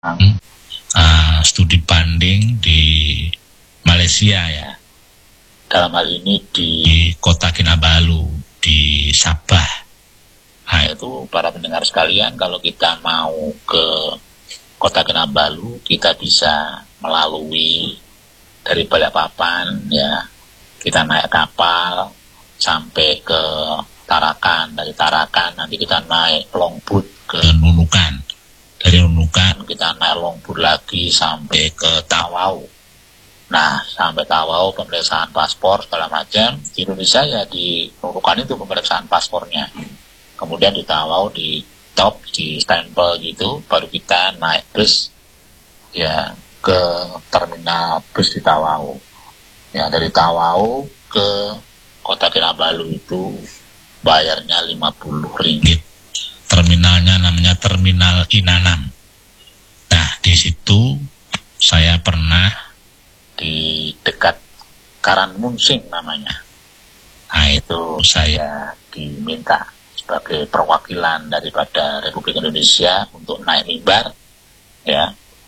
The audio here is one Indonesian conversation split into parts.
studi banding di Malaysia ya. Dalam hal ini di Kota Kinabalu di Sabah. Nah itu para pendengar sekalian, kalau kita mau ke Kota Kinabalu, kita bisa melalui dari Balikpapan ya, kita naik kapal sampai ke Tarakan. Dari Tarakan nanti kita naik longboat ke Nunukan. Dari Nunukan kita naik longboat lagi sampai ke Tawau. Nah, sampai Tawau pemeriksaan paspor segala macam. Di Indonesia ya di Nunukan itu pemeriksaan paspornya. Kemudian di Tawau di top, di stempel gitu, baru kita naik bus ya ke terminal bus di Tawau. Ya, dari Tawau ke Kota Kinabalu itu bayarnya Rp50. Terminalnya namanya Terminal Inanam. Nah, di situ saya pernah di dekat Karanmunsing namanya. Nah, itu saya diminta sebagai perwakilan daripada Republik Indonesia untuk naik mimbar ya.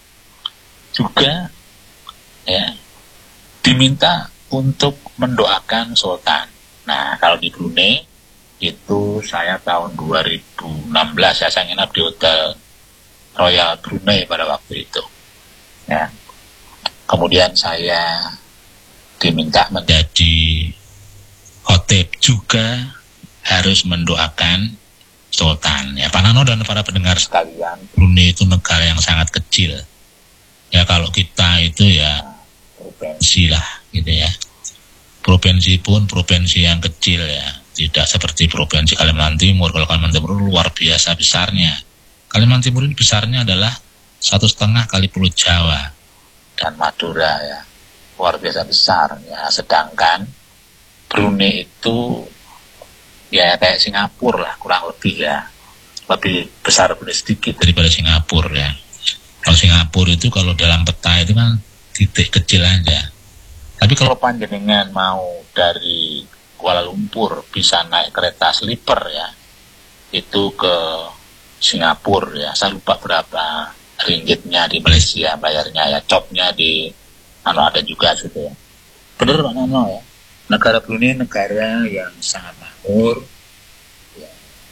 Juga ya diminta untuk mendoakan Sultan. Nah, kalau di Brunei itu saya tahun 2016 ya, saya nginap di Hotel Royal Brunei pada waktu itu ya. Kemudian saya diminta menjadi khotib, juga harus mendoakan Sultan ya. Pak Nano dan para pendengar sekalian, Brunei itu negara yang sangat kecil ya. Kalau kita itu ya provinsi lah gitu ya, provinsi pun provinsi yang kecil ya, tidak seperti provinsi Kalimantan Timur. Kalau Kalimantan Timur luar biasa besarnya. Kalimantan Timur ini besarnya adalah 1,5 kali Pulau Jawa dan Madura ya, luar biasa besar ya. Sedangkan Brunei itu ya kayak Singapura lah kurang lebih ya, lebih besar sedikit daripada Singapura ya. Kalau Singapura itu kalau dalam peta itu kan titik kecil aja. Tapi kalau panjenengan mau dari Kuala Lumpur bisa naik kereta sleeper ya, itu ke Singapura ya. Saya lupa berapa ringgitnya di Malaysia bayarnya ya, chopnya di ada juga gitu ya. Bener Pak Nano ya, negara Brunei negara yang sangat makmur ya.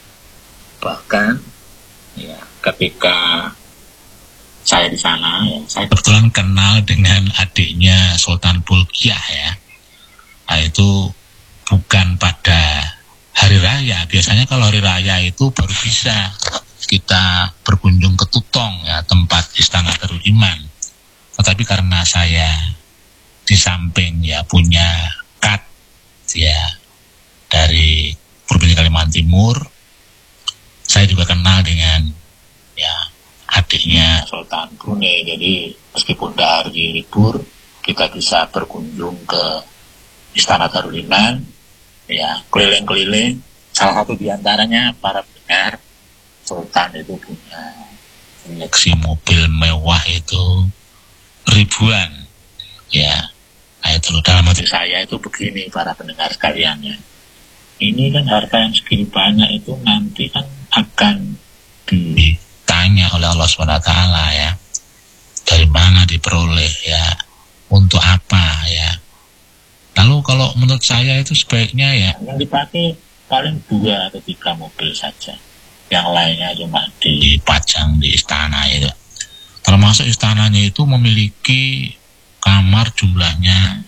Bahkan ya ketika saya di sana ya, saya kebetulan kenal dengan adiknya Sultan Bolkiah ya. Nah itu bukan pada hari raya. Biasanya kalau hari raya itu baru bisa kita berkunjung ke Tutong ya, tempat Istana Darul Iman. Tetapi karena saya di samping ya punya kad ya dari Provinsi Kalimantan Timur, saya juga kenal dengan ya adiknya Sultan Brunei. Jadi meskipun dari libur kita bisa berkunjung ke Istana Darul Iman ya, keliling-keliling. Salah satu diantaranya para pendengar, Sultan itu punya koleksi mobil mewah itu ribuan ya. Nah itu dalam hati saya itu begini para pendengar sekalian ya, ini kan harta yang segini banyak itu nanti kan akan ditanya oleh Allah SWT ya, dari mana diperoleh ya, untuk apa ya. Lalu kalau menurut saya itu sebaiknya ya yang dipakai paling 2 atau 3 mobil saja, yang lainnya cuma dipajang di istana itu. Termasuk istananya itu memiliki kamar jumlahnya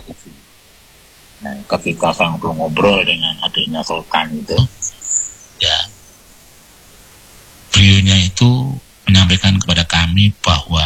5.000. Nah, ketika saya ngobrol dengan adiknya Sultan itu ya, beliaunya itu menyampaikan kepada kami bahwa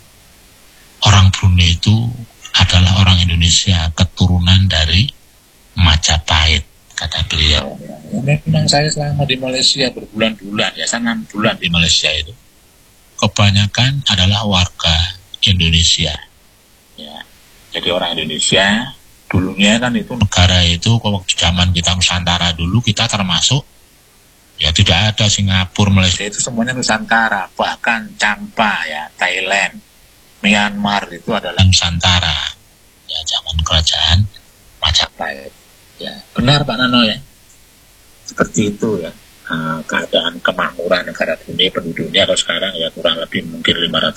orang Brunei itu adalah orang Indonesia keturunan dari Majapahit, kata beliau. Memang saya selama di Malaysia berbulan-bulan ya, 6 bulan di Malaysia itu kebanyakan adalah warga Indonesia ya. Jadi orang Indonesia dulunya kan itu negara itu waktu zaman kita Nusantara dulu, kita termasuk ya, tidak ada Singapura, Malaysia, itu semuanya Nusantara. Bahkan Champa ya, Thailand, Myanmar itu adalah Nusantara ya, zaman kerajaan Majapahit ya. Benar Pak Nano ya, seperti itu ya. Keadaan kemakmuran negara Brunei, penduduknya kalau sekarang ya kurang lebih mungkin 500